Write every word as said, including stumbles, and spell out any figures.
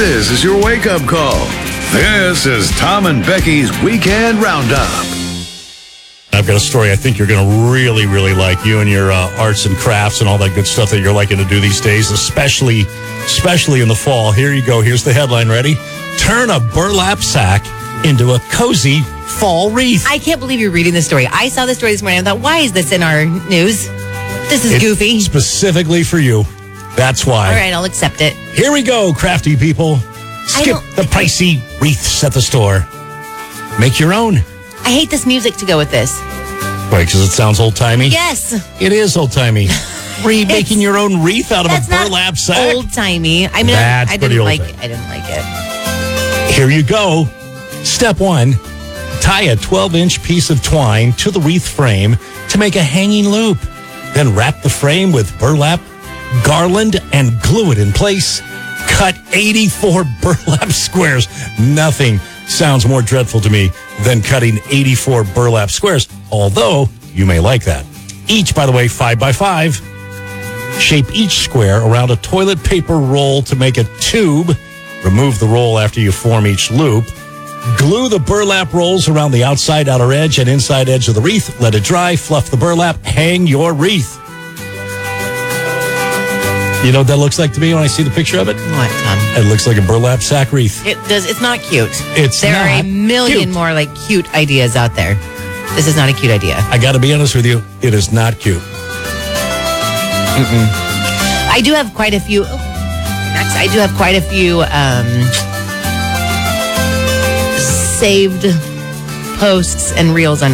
This is your wake-up call. This is Tom and Becky's Weekend Roundup. I've got a story I think you're going to really, really like. You and your uh, arts and crafts and all that good stuff that you're liking to do these days, especially, especially in the fall. Here you go. Here's the headline. Ready? Turn a burlap sack into a cozy fall wreath. I can't believe you're reading this story. I saw this story this morning. I thought, why is this in our news? This is It's goofy. Specifically for you. That's why. All right, I'll accept it. Here we go, crafty people. Skip the pricey wreaths at the store. Make your own. I hate this music to go with this. Wait, because it sounds old-timey? Yes. It is old-timey. Were you making your own wreath out of That's a burlap not sack? old-timey. I mean, That's I, I pretty didn't like old-timey. it. I didn't like it. Here you go. Step one, tie a twelve-inch piece of twine to the wreath frame to make a hanging loop. Then wrap the frame with burlap, garland, and glue it in place. Cut eighty-four burlap squares. Nothing sounds more dreadful to me than cutting eighty-four burlap squares, although you may like that. Each, by the way, five by five. Shape each square around a toilet paper roll to make a tube. Remove the roll after you form each loop. Glue the burlap rolls around the outside, outer edge, and inside edge of the wreath. Let it dry. Fluff the burlap. Hang your wreath. You know what that looks like to me when I see the picture of it? What, Tom? It looks like a burlap sack wreath. It does. It's not cute. It's There are a not million cute. more like cute ideas out there. This is not a cute idea. I got to be honest with you. It is not cute. Mm-mm. I do have quite a few. Oh, next, I do have quite a few um, saved posts and reels on